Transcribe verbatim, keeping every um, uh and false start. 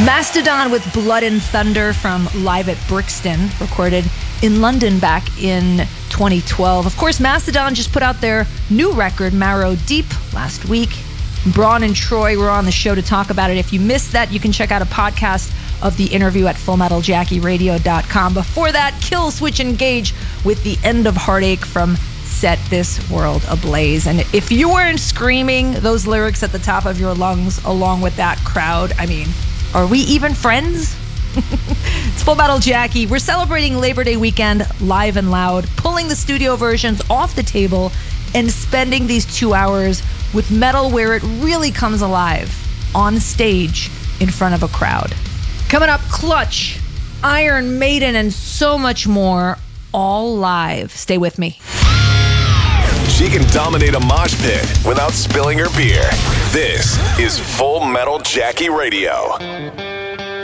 Mastodon with Blood and Thunder from Live at Brixton, recorded in London back in twenty twelve. Of course, Mastodon just put out their new record, Marrow Deep, last week. Braun and Troy were on the show to talk about it. If you missed that, you can check out a podcast of the interview at full metal jackie radio dot com. Before that, Kill Switch Engage with The End of Heartache from Set This World Ablaze. And if you weren't screaming those lyrics at the top of your lungs along with that crowd, I mean, are we even friends? It's Full Metal Jackie. We're celebrating Labor Day weekend live and loud, pulling the studio versions off the table and spending these two hours with metal where it really comes alive, on stage in front of a crowd. Coming up, Clutch, Iron Maiden, and so much more, all live. Stay with me. She can dominate a mosh pit without spilling her beer. This is Full Metal Jackie Radio.